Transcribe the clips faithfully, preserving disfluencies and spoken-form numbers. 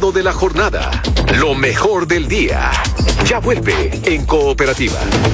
estreno de la jornada. Lo mejor del día. Ya vuelve en Cooperativa.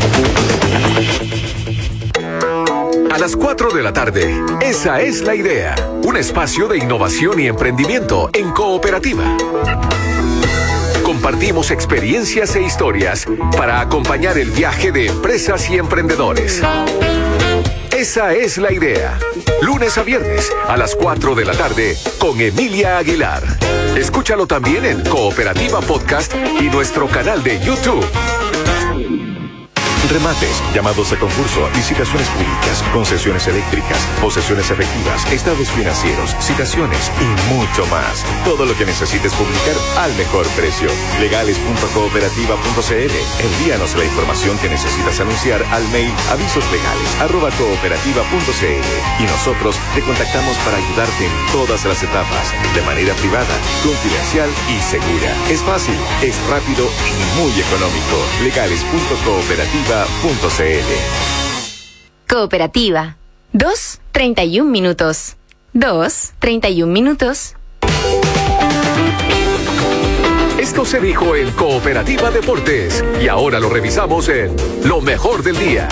A las cuatro de la tarde, esa es la idea. Un espacio de innovación y emprendimiento en Cooperativa. Compartimos experiencias e historias para acompañar el viaje de empresas y emprendedores. Esa es la idea. Lunes a viernes a las cuatro de la tarde con Emilia Aguilar. Escúchalo también en Cooperativa Podcast y nuestro canal de YouTube. Remates, llamados a concurso, licitaciones públicas, concesiones eléctricas, posesiones efectivas, estados financieros, citaciones y mucho más. Todo lo que necesites publicar al mejor precio. legales punto cooperativa punto c l. Envíanos la información que necesitas anunciar al mail avisoslegales arroba cooperativa punto c l y nosotros te contactamos para ayudarte en todas las etapas, de manera privada, confidencial y segura. Es fácil, es rápido y muy económico. legales punto cooperativa punto c l. Cooperativa. Dos, treinta y un minutos. Dos, treinta y un minutos. Esto se dijo en Cooperativa Deportes y ahora lo revisamos en Lo Mejor del Día.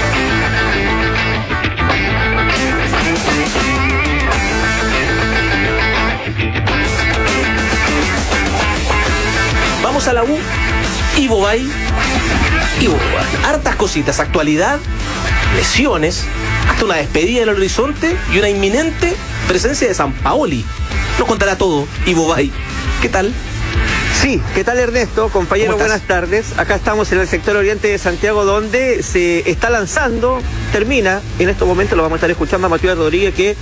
Vamos a la U. Ivo Bay. Ivo, hartas cositas, actualidad, lesiones, hasta una despedida en el horizonte y una inminente presencia de Sampaoli. Nos contará todo Ivo Bay. ¿Qué tal? Sí, ¿qué tal, Ernesto? Compañero, buenas tardes. Acá estamos en el sector oriente de Santiago, donde se está lanzando, termina, en estos momentos lo vamos a estar escuchando a Matías Rodríguez, que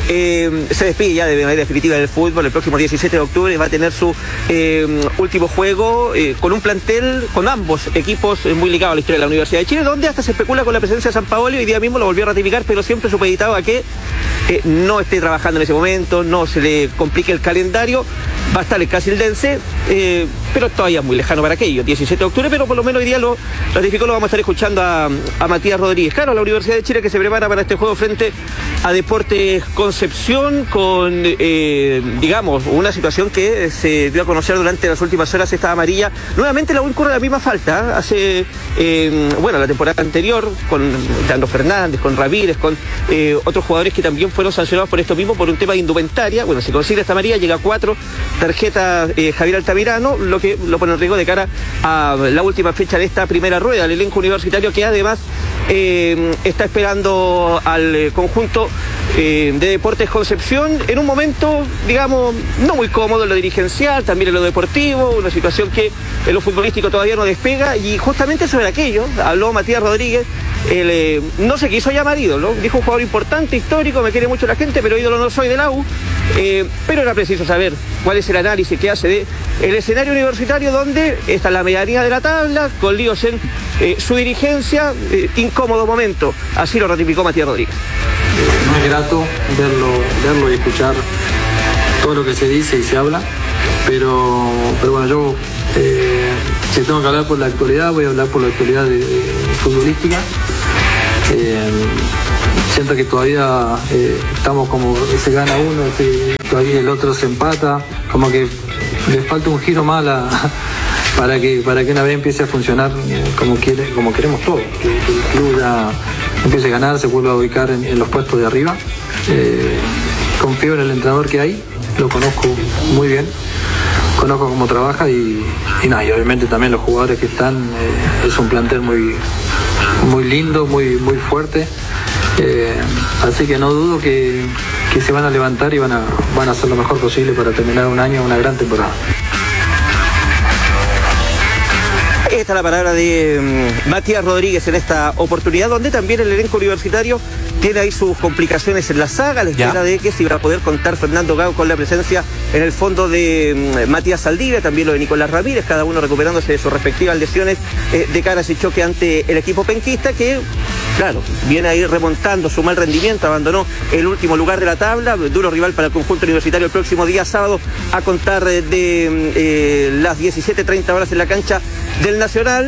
eh, se despide ya de manera definitiva del fútbol. El próximo diecisiete de octubre va a tener su eh, último juego eh, con un plantel, con ambos equipos eh, muy ligados a la historia de la Universidad de Chile, donde hasta se especula con la presencia de Sampaoli. Hoy día mismo lo volvió a ratificar, pero siempre supeditado a que eh, no esté trabajando en ese momento, no se le complique el calendario. Va a estar el casildense, eh, pero todavía muy lejano para aquello, diecisiete de octubre, pero por lo menos hoy día lo ratificó, lo vamos a estar escuchando a, a Matías Rodríguez. Claro, la Universidad de Chile que se prepara para este juego frente a Deportes Concepción con, eh, digamos, una situación que se dio a conocer durante las últimas horas, esta amarilla. Nuevamente la U incurre la misma falta, ¿eh? Hace, eh, bueno, la temporada anterior, con Dando Fernández, con Ramírez, con eh, otros jugadores que también fueron sancionados por esto mismo, por un tema de indumentaria. Bueno, se consigue esta amarilla, llega a cuatro, tarjeta eh, Javier Altamirano, lo que lo pone en riesgo de cara a la última fecha de esta primera rueda. El elenco universitario que además eh, está esperando al eh, conjunto eh, de Deportes Concepción en un momento, digamos, no muy cómodo en lo dirigencial, también en lo deportivo, una situación que en lo futbolístico todavía no despega, y justamente sobre aquello habló Matías Rodríguez. Él, eh, no se quiso llamar ídolo, dijo un jugador importante, histórico, me quiere mucho la gente, pero ídolo no soy de la U. Eh, pero era preciso saber cuál es el análisis que hace de el escenario universitario, donde está la medianía de la tabla, con líos en eh, su dirigencia, eh, incómodo momento. Así lo ratificó Matías Rodríguez. Eh, no es grato verlo, verlo y escuchar todo lo que se dice y se habla, pero, pero bueno, yo eh, si tengo que hablar por la actualidad, voy a hablar por la actualidad de, de futbolística. Eh, siento que todavía eh, estamos como se gana uno, se, todavía el otro se empata, como que le falta un giro más a, para que para que una vez empiece a funcionar eh, como quiere, como queremos todos, que, que el club ya empiece a ganar, se vuelva a ubicar en, en los puestos de arriba. Eh, confío en el entrenador que hay, lo conozco muy bien, conozco cómo trabaja y, y nada, y obviamente también los jugadores que están, eh, es un plantel muy muy lindo, muy muy fuerte, eh, así que no dudo que, que se van a levantar y van a, van a hacer lo mejor posible para terminar un año, una gran temporada. Esta es la palabra de um, Matías Rodríguez en esta oportunidad, donde también el elenco universitario tiene ahí sus complicaciones en la saga, la espera de que si va a poder contar Fernando Gago con la presencia en el fondo de um, Matías Saldivia, también lo de Nicolás Ramírez, cada uno recuperándose de sus respectivas lesiones eh, de cara a ese choque ante el equipo penquista, que, claro, viene ahí remontando su mal rendimiento, abandonó el último lugar de la tabla, duro rival para el conjunto universitario el próximo día sábado a contar de, de eh, las diecisiete treinta horas en la cancha del Nacional.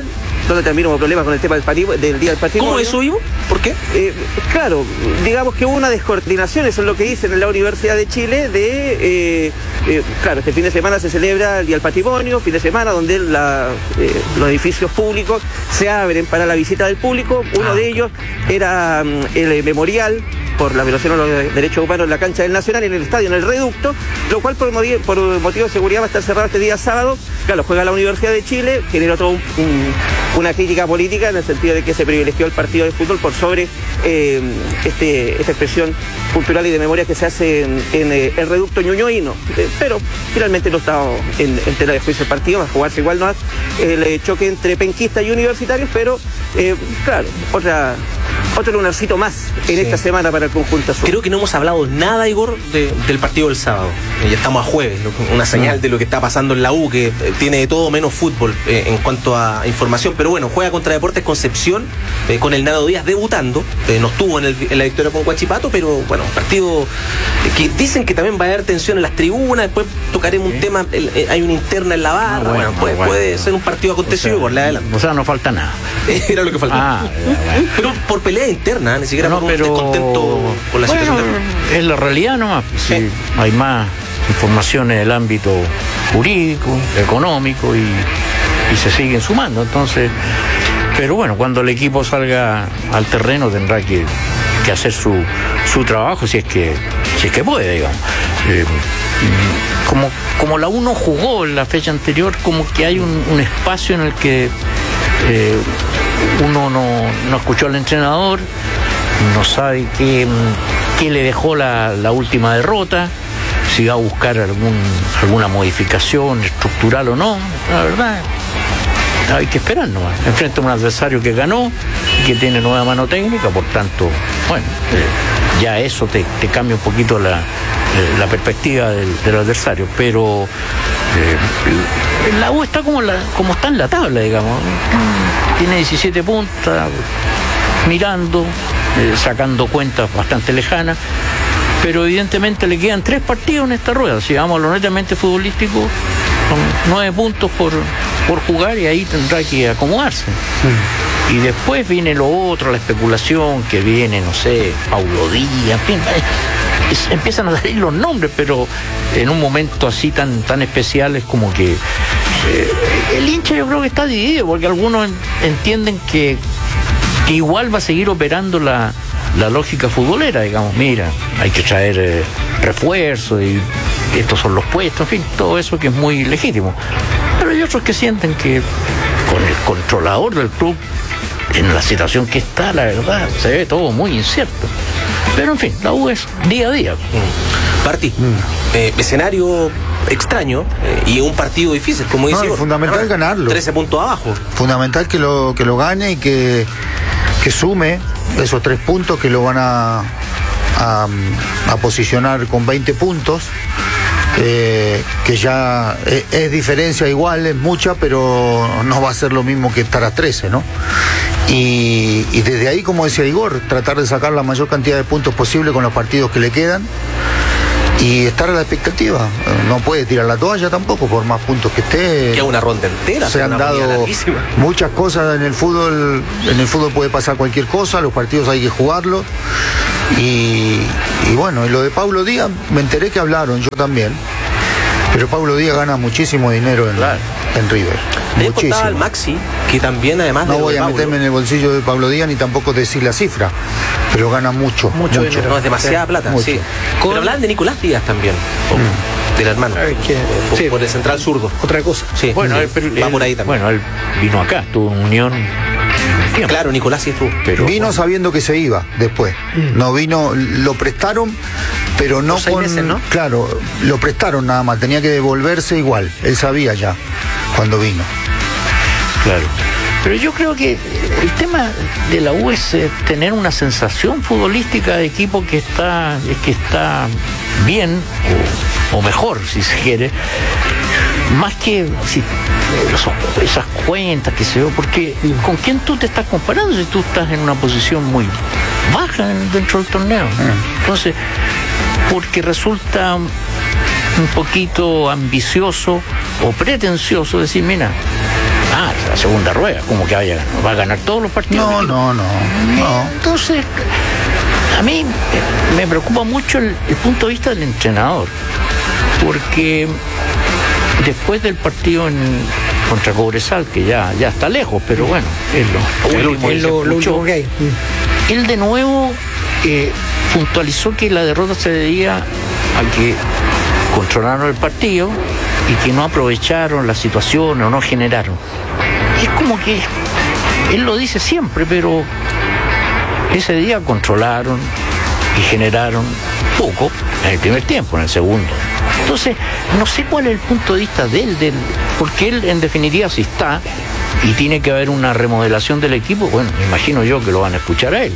donde también hubo problemas con el tema del, patri- del Día del Patrimonio. ¿Cómo eso, Ivo? ¿Por qué? Eh, claro, digamos que hubo una descoordinación, eso es lo que dicen en la Universidad de Chile, de, eh, eh, claro, este fin de semana se celebra el Día del Patrimonio, fin de semana donde la, eh, los edificios públicos se abren para la visita del público. Uno ah, de ellos era um, el memorial por la violación a los derechos humanos en la cancha del Nacional, en el estadio, en el reducto, lo cual por, motiv- por motivo de seguridad va a estar cerrado este día sábado. Claro, juega la Universidad de Chile, generó todo un, un, una crítica política en el sentido de que se privilegió el partido de fútbol por sobre eh, este, esta expresión cultural y de memoria que se hace en, en eh, el reducto ñuñoíno. Eh, pero finalmente no está en, en tela de juicio el partido, va a jugarse igual no el eh, choque entre penquistas y universitarios, pero eh, claro, otra... Otro lunarcito más en sí. esta semana para el conjunto azul. Creo que no hemos hablado nada, Igor, de, del partido del sábado. Ya estamos a jueves, una señal de lo que está pasando en la U, que tiene de todo menos fútbol eh, en cuanto a información. Pero bueno, juega contra Deportes Concepción, eh, con el Nano Díaz debutando. Eh, no estuvo en, el, en la victoria con Huachipato, pero bueno, un partido que dicen que también va a haber tensión en las tribunas. Después tocaremos sí. un tema, el, eh, hay una interna en la barra. Ah, bueno, bueno, puede, bueno, puede bueno. ser un partido acontecido, o sea, por la adelante. O sea, no falta nada. Era lo que faltaba. Ah, bueno. Pero por pelea interna, ni siquiera no, por un pero... descontento con la bueno, situación. Es la realidad nomás. Sí, sí. Hay más información en el ámbito jurídico, económico y, y se siguen sumando. Entonces, pero bueno, cuando el equipo salga al terreno tendrá que, que hacer su, su trabajo si es que si es que puede, digamos. Eh, como, como la U no jugó en la fecha anterior, como que hay un, un espacio en el que eh, uno no, no escuchó al entrenador, no sabe qué, qué le dejó la, la última derrota, si va a buscar algún, alguna modificación estructural o no. La verdad, hay que esperar nomás. Enfrenta a un adversario que ganó y que tiene nueva mano técnica, por tanto, bueno, eh, ya eso te, te cambia un poquito la, eh, la perspectiva del, del adversario, pero eh, la U está como, la, como está en la tabla, digamos. Tiene diecisiete puntas, mirando, eh, sacando cuentas bastante lejanas, pero evidentemente le quedan tres partidos en esta rueda. Si vamos a lo netamente futbolístico, son nueve puntos por, por jugar y ahí tendrá que acomodarse. Mm. Y después viene lo otro, la especulación que viene, no sé, Paulo Díaz, en fin, es, empiezan a salir los nombres, pero en un momento así tan, tan especial es como que eh, el hincha yo creo que está dividido, porque algunos entienden que, que igual va a seguir operando la, la lógica futbolera, digamos, mira, hay que traer eh, refuerzos y estos son los puestos, en fin, todo eso que es muy legítimo. Pero hay otros que sienten que con el controlador del club, en la situación que está, la verdad, se ve todo muy incierto. Pero en fin, la U es día a día. Mm. Martí, mm. eh, escenario extraño eh, y un partido difícil, como dice. No, fundamental ah, ganarlo. trece puntos abajo. Fundamental que lo, que lo gane y que, que sume esos tres puntos que lo van a, a, a posicionar con veinte puntos. Eh, que ya es, es diferencia igual, es mucha, pero no va a ser lo mismo que estar a trece, ¿no? Y, y desde ahí, como decía Igor, tratar de sacar la mayor cantidad de puntos posible con los partidos que le quedan y estar a la expectativa. No puede tirar la toalla tampoco, por más puntos que esté. Que una ronda entera. Se han dado muchas cosas en el fútbol. En el fútbol puede pasar cualquier cosa, los partidos hay que jugarlos. Y, y bueno, y lo de Paulo Díaz, me enteré que hablaron, yo también. Pero Paulo Díaz gana muchísimo dinero en, claro. en River. Le contaba al Maxi que también, además no de voy de a Paulo, meterme en el bolsillo de Paulo Díaz ni tampoco decir la cifra, pero gana mucho. Mucho, mucho. No, es demasiada sí, plata. Sí. Con... Pero hablan de Nicolás Díaz también. Mm. Del hermano. Que, por, sí. por el central zurdo. Otra cosa. Sí. Bueno, sí. Él, pero, va él, por ahí también. Bueno, él vino acá, tuvo una unión. Tiempo. Claro, Nicolás sí estuvo. Pero, vino bueno. sabiendo que se iba después. Mm. No vino, lo prestaron, pero no con. Meses, ¿no? Claro, lo prestaron nada más, tenía que devolverse igual. Él sabía ya cuando vino. Claro. Pero yo creo que el tema de la U es eh, tener una sensación futbolística de equipo que está, que está bien, o, o mejor, si se quiere, más que si, esos, esas cuentas que se ve, porque ¿con quién tú te estás comparando si tú estás en una posición muy baja dentro del torneo? Entonces, porque resulta un poquito ambicioso o pretencioso decir, mira, Ah, la segunda rueda, como que vaya, va a ganar todos los partidos. No, no, no, no. Entonces, a mí me preocupa mucho el, el punto de vista del entrenador, porque después del partido en, contra Cobresal, que ya, ya está lejos, pero bueno, él lo, él, él lo, lo último que hay. Él de nuevo eh, puntualizó que la derrota se debía a que controlaron el partido y que no aprovecharon la situación o no generaron. Es como que él lo dice siempre, pero ese día controlaron y generaron poco en el primer tiempo, en el segundo. Entonces, no sé cuál es el punto de vista de él, de él, porque él en definitiva si está y tiene que haber una remodelación del equipo, bueno, me imagino yo que lo van a escuchar a él,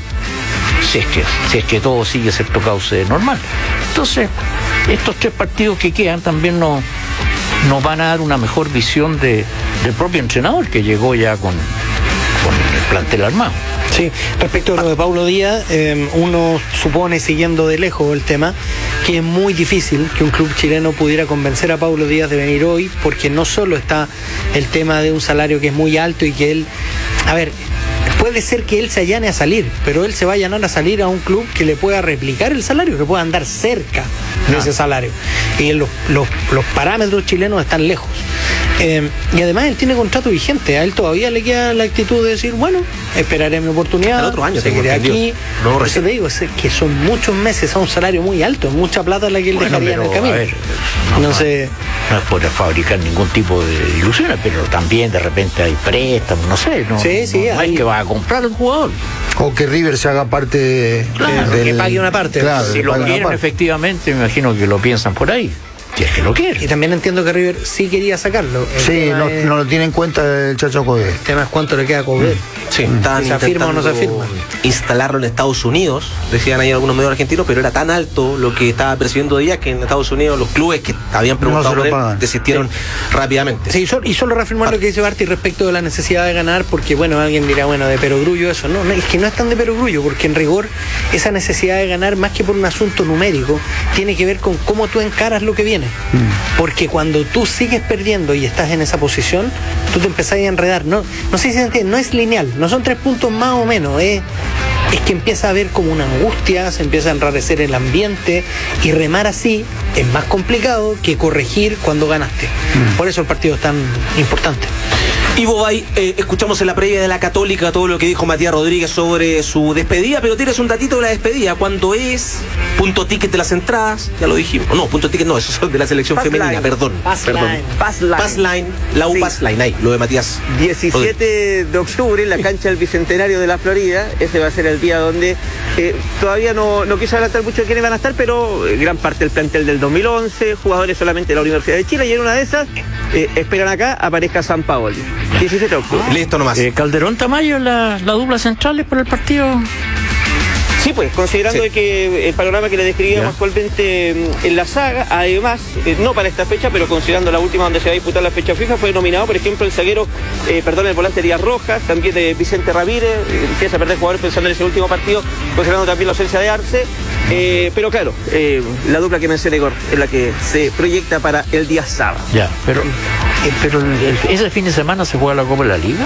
si es que, si es que todo sigue excepto cauce normal. Entonces, estos tres partidos que quedan también no, nos van a dar una mejor visión de, del propio entrenador que llegó ya con, con el plantel armado. Sí, respecto a lo de Paulo Díaz, eh, uno supone, siguiendo de lejos el tema, que es muy difícil que un club chileno pudiera convencer a Paulo Díaz de venir hoy, porque no solo está el tema de un salario que es muy alto y que él, a ver, puede ser que él se allane a salir, pero él se va a allanar a salir a un club que le pueda replicar el salario, que pueda andar cerca de ese salario. Y los, los, los parámetros chilenos están lejos. Eh, y además él tiene contrato vigente, a él todavía le queda la actitud de decir, bueno, esperaré mi oportunidad, el otro año seguiré aquí. No, por eso te digo, es que son muchos meses a un salario muy alto, mucha plata la que él bueno, dejaría pero, en el camino. A ver, no, no, sé, no es por fabricar ningún tipo de ilusiones, pero también de repente hay préstamos, no sé, no, sí, sí, no, no hay que va a comprar el jugador. O que River se haga parte de, claro, del, que pague una parte. Claro, si lo quieren efectivamente, me imagino que lo piensan por ahí. Si es que lo quiere. Y también entiendo que River sí quería sacarlo. El sí, no, es, no lo tiene en cuenta el Chacho Coudet. El tema es cuánto le queda a Coudet. Sí, mm. estaban ¿Se afirma o no se afirma? Instalarlo en Estados Unidos, decían ahí algunos medios argentinos, pero era tan alto lo que estaba percibiendo Díaz que en Estados Unidos los clubes que habían preguntado no por él desistieron sí. rápidamente. Sí, y solo reafirmar ah. lo que dice Barty respecto de la necesidad de ganar, porque bueno, alguien dirá, bueno, de perogrullo eso. No, no, es que no es tan de perogrullo, porque en rigor esa necesidad de ganar, más que por un asunto numérico, tiene que ver con cómo tú encaras lo que viene. Mm. Porque cuando tú sigues perdiendo y estás en esa posición, tú te empezás a enredar. No, no sé si se entiende, no es lineal, no son tres puntos más o menos, eh. es que empieza a haber como una angustia, se empieza a enrarecer el ambiente y remar así es más complicado que corregir cuando ganaste. Mm. Por eso el partido es tan importante. Ivo Bay, eh, escuchamos en la previa de la Católica todo lo que dijo Matías Rodríguez sobre su despedida, pero tienes un datito de la despedida. ¿Cuándo es? Punto ticket de las entradas, ya lo dijimos. No, punto ticket no, eso es de la selección Pass femenina, line. perdón. Pass perdón. Line. Pass Line. Pass Line, la U sí. Pass Line, ahí, lo de Matías. diecisiete de octubre en la cancha del Bicentenario de la Florida. Ese va a ser el día donde eh, todavía no, no quiso adelantar mucho de quiénes van a estar, pero eh, gran parte del plantel del dos mil once, jugadores solamente de la Universidad de Chile, y en una de esas eh, esperan acá aparezca San Paoli. diecisiete de octubre. Listo nomás. Eh, Calderón Tamayo, la, la dupla centrales para el partido. Sí, pues, considerando sí. que el panorama que le describíamos actualmente en la saga, además, eh, no para esta fecha, pero considerando la última donde se va a disputar la fecha FIFA, fue nominado, por ejemplo, el zaguero, eh, perdón, el volante Díaz Rojas, también de Vicente Ramírez, eh, empieza a perder jugadores pensando en ese último partido, considerando también la ausencia de Arce, eh, pero claro, eh, la dupla que menciona Igor es la que se proyecta para el día sábado. Ya, pero, eh, pero el, el, ese fin de semana se juega la Copa de la Liga.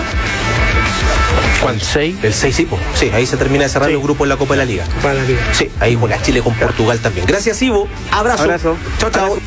¿Cuál? seis El seis, sí, sí, ahí se termina de cerrar sí. el grupo en la Copa de la Liga. Copa de la Liga. Sí, ahí juega Chile con Portugal también. Gracias, Ivo. Abrazo. Abrazo. Chao, chao.